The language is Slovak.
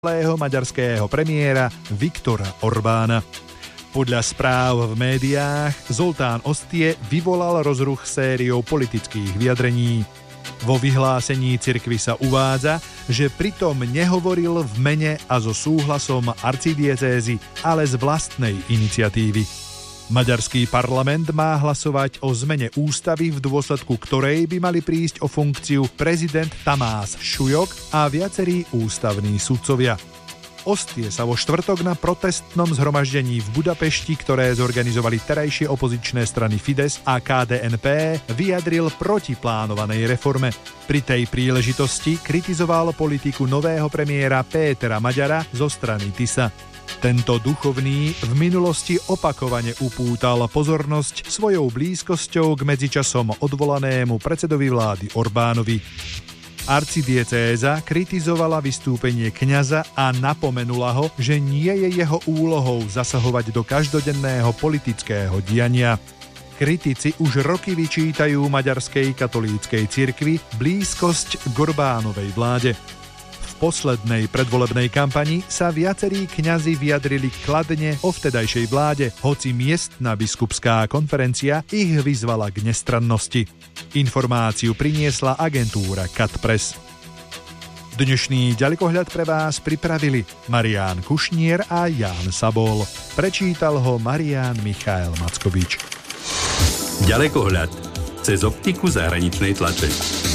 maďarského premiéra Viktora Orbána. Podľa správ v médiách Zoltán Ostie vyvolal rozruch sériou politických vyjadrení. Vo vyhlásení cirkvi sa uvádza, že pritom nehovoril v mene a so súhlasom arcidiecézy, ale z vlastnej iniciatívy. Maďarský parlament má hlasovať o zmene ústavy, v dôsledku ktorej by mali prísť o funkciu prezident Tamás Šujok a viacerí ústavní sudcovia. Ostie sa vo štvrtok na protestnom zhromaždení v Budapešti, ktoré zorganizovali terajšie opozičné strany Fidesz a KDNP, vyjadril proti plánovanej reforme. Pri tej príležitosti kritizoval politiku nového premiéra Pétera Magyara zo strany TISA. Tento duchovný v minulosti opakovane upútal pozornosť svojou blízkosťou k medzičasom odvolanému predsedovi vlády Orbánovi. Arcidiecéza kritizovala vystúpenie kňaza a napomenula ho, že nie je jeho úlohou zasahovať do každodenného politického diania. Kritici už roky vyčítajú maďarskej katolíckej cirkvi blízkosť k Orbánovej vláde. V poslednej predvolebnej kampani sa viacerí kňazi vyjadrili kladne o vtedajšej vláde, hoci miestna biskupská konferencia ich vyzvala k nestrannosti. Informáciu priniesla agentúra Katpress. Dnešný ďalekohľad pre vás pripravili Marián Kušnier a Ján Sabol. Prečítal ho Marián Michael Mackovič. Ďalekohľad cez optiku zahraničnej tlače.